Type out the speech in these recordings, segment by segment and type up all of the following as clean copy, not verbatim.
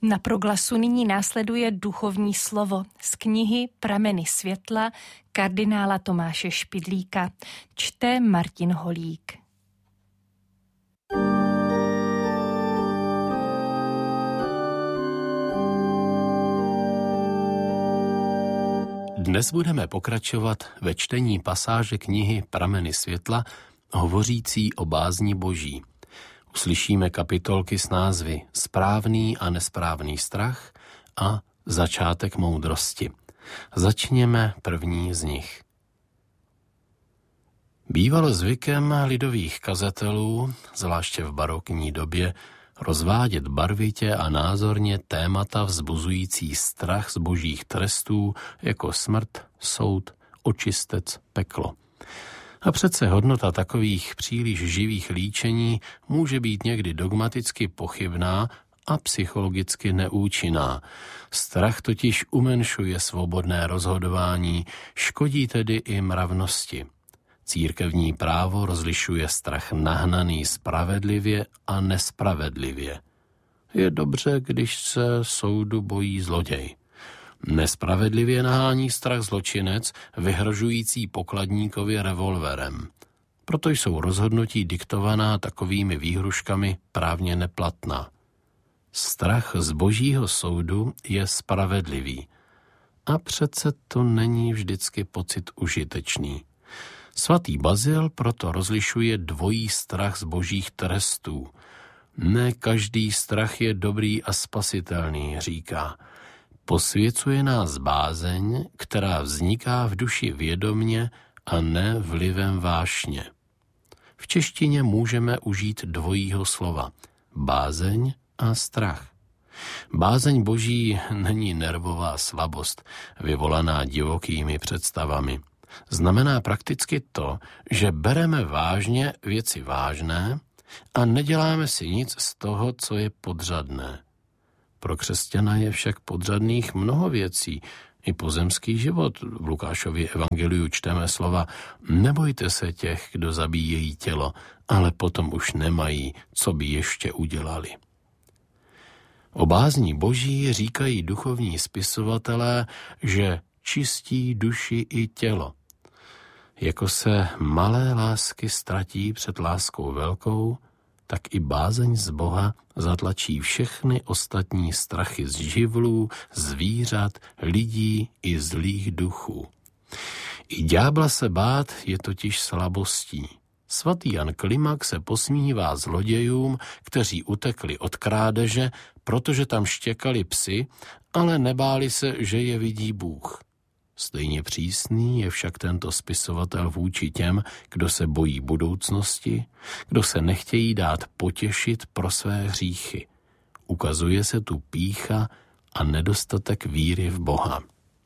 Na Proglasu nyní následuje duchovní slovo z knihy Prameny světla kardinála Tomáše Špidlíka. Čte Martin Holík. Dnes budeme pokračovat ve čtení pasáže knihy Prameny světla, hovořící o bázni Boží. Uslyšíme kapitolky s názvy Správný a nesprávný strach a Začátek moudrosti. Začněme první z nich. Bývalo zvykem lidových kazatelů, zvláště v barokní době, rozvádět barvitě a názorně témata vzbuzující strach z božích trestů, jako smrt, soud, očistec, peklo. A přece hodnota takových příliš živých líčení může být někdy dogmaticky pochybná a psychologicky neúčinná. Strach totiž umenšuje svobodné rozhodování, škodí tedy i mravnosti. Církevní právo rozlišuje strach nahnaný spravedlivě a nespravedlivě. Je dobře, když se soudu bojí zloděj. Nespravedlivě nahání strach zločinec, vyhrožující pokladníkovi revolverem. Proto jsou rozhodnutí diktovaná takovými výhruškami právně neplatná. Strach z božího soudu je spravedlivý. A přece to není vždycky pocit užitečný. Svatý Bazil proto rozlišuje dvojí strach z božích trestů. Ne každý strach je dobrý a spasitelný, říká. Posvěcuje nás bázeň, která vzniká v duši vědomně a ne vlivem vášně. V češtině můžeme užít dvojího slova bázeň a strach. Bázeň Boží není nervová slabost, vyvolaná divokými představami. Znamená prakticky to, že bereme vážně věci vážné a neděláme si nic z toho, co je podřadné. Pro křesťana je však podřadných mnoho věcí, i pozemský život. V Lukášově evangeliu čteme slova: nebojte se těch, kdo zabíjejí tělo, ale potom už nemají, co by ještě udělali. O bázni Boží říkají duchovní spisovatelé, že čistí duši i tělo. Jako se malé lásky ztratí před láskou velkou, tak i bázeň z Boha zatlačí všechny ostatní strachy z živlů, zvířat, lidí i zlých duchů. I ďábla se bát je totiž slabostí. Svatý Jan Klimak se posmívá zlodějům, kteří utekli od krádeže, protože tam štěkali psy, ale nebáli se, že je vidí Bůh. Stejně přísný je však tento spisovatel vůči těm, kdo se bojí budoucnosti, kdo se nechtějí dát potěšit pro své hříchy. Ukazuje se tu pýcha a nedostatek víry v Boha.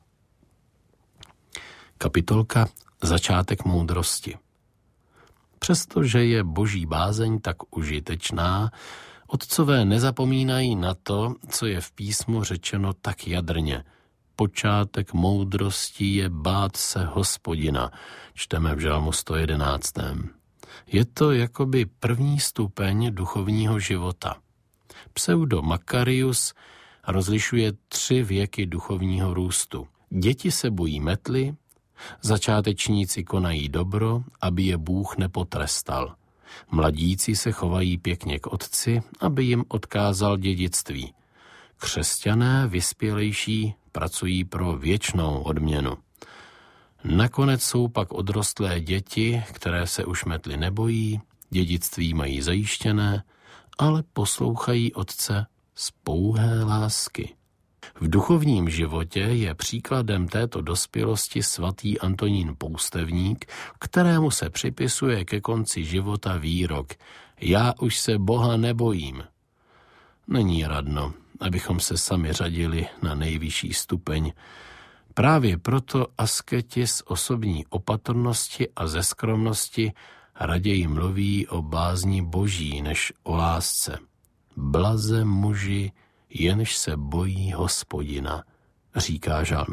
Kapitolka Začátek moudrosti. Přestože je boží bázeň tak užitečná, otcové nezapomínají na to, co je v písmu řečeno tak jadrně. Počátek moudrosti je bát se Hospodina, čteme v Žalmu 111. Je to jakoby první stupeň duchovního života. Pseudo Makarius rozlišuje 3 věky duchovního růstu. Děti se bojí metly, začátečníci konají dobro, aby je Bůh nepotrestal. Mladíci se chovají pěkně k otci, aby jim odkázal dědictví. Křesťané vyspělejší pracují pro věčnou odměnu. Nakonec jsou pak odrostlé děti, které se už metly nebojí, dědictví mají zajištěné, ale poslouchají otce z pouhé lásky. V duchovním životě je příkladem této dospělosti svatý Antonín Poustevník, kterému se připisuje ke konci života výrok: já už se Boha nebojím. Není radno, abychom se sami řadili na nejvyšší stupeň. Právě proto asketi z osobní opatrnosti a ze skromnosti raději mluví o bázni Boží než o lásce. Blaze muži, jenž se bojí Hospodina, říká žalm.